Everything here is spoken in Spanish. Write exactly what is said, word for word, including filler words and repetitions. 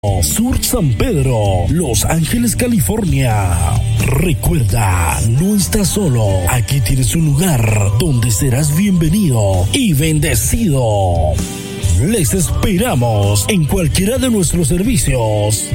Sur San Pedro, Los Ángeles, California. Recuerda, no estás solo. Aquí tienes un lugar donde serás bienvenido y bendecido. Les esperamos en cualquiera de nuestros servicios.